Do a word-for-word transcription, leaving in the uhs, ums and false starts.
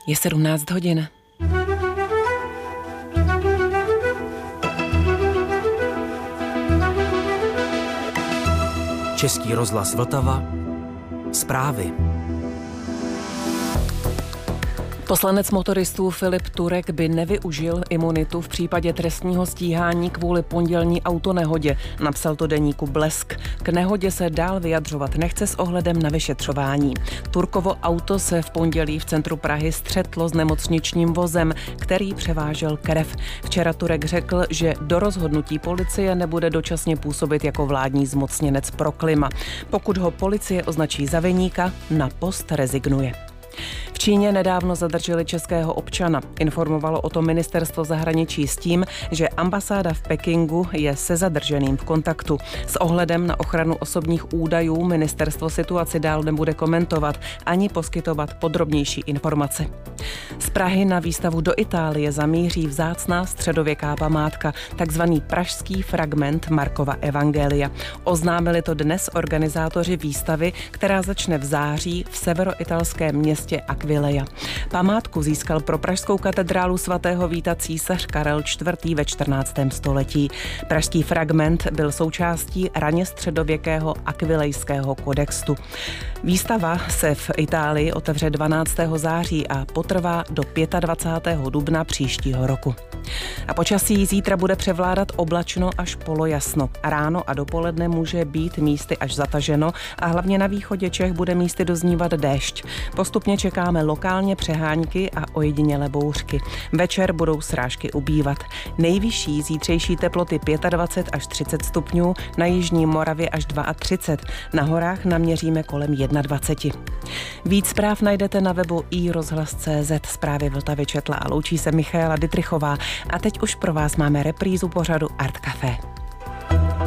Je sedmnáct hodin. Český rozhlas Vltava. Zprávy. Poslanec motoristů Filip Turek by nevyužil imunitu v případě trestního stíhání kvůli pondělní autonehodě, napsal to deníku Blesk. K nehodě se dál vyjadřovat nechce s ohledem na vyšetřování. Turkovo auto se v pondělí v centru Prahy střetlo s nemocničním vozem, který převážel krev. Včera Turek řekl, že do rozhodnutí policie nebude dočasně působit jako vládní zmocněnec pro klima. Pokud ho policie označí za viníka, na post rezignuje. V Číně nedávno zadrželi českého občana. Informovalo o tom ministerstvo zahraničí s tím, že ambasáda v Pekingu je se zadrženým v kontaktu. S ohledem na ochranu osobních údajů ministerstvo situaci dál nebude komentovat ani poskytovat podrobnější informace. Z Prahy na výstavu do Itálie zamíří vzácná středověká památka, takzvaný pražský fragment Markova evangelia. Oznámili to dnes organizátoři výstavy, která začne v září v severoitalském městě Aquileia. Památku získal pro pražskou katedrálu svatého Víta císař Karel čtvrtý. ve čtrnáctém století. Pražský fragment byl součástí raně středověkého akvilejského kodextu. Výstava se v Itálii otevře dvanáctého září a potrvá do dvacátého pátého dubna příštího roku. A počasí zítra bude převládat oblačno až polojasno. Ráno a dopoledne může být místy až zataženo a hlavně na východě Čech bude místy doznívat déšť. Postupně čekáme lokálně přehánky a ojedinělé bouřky. Večer budou srážky ubývat. Nejvyšší zítřejší teploty dvacet pět až třicet stupňů, na jižní Moravě až třicet dva. Na horách naměříme kolem dvacet jedna. Víc zpráv najdete na webu i rozhlas tečka cé zet. Zprávy Vltavy četla a loučí se Michaela Dittrichová. A teď už pro vás máme reprízu pořadu Art Café.